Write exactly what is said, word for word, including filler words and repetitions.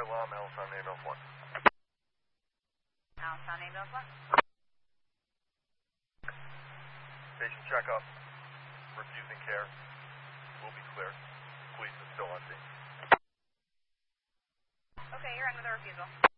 alarm, Alpha ambulance one. Alpha ambulance one. Patient checkup. Refusing care. Will be clear. Police is still on scene. Okay, you're in with a refusal.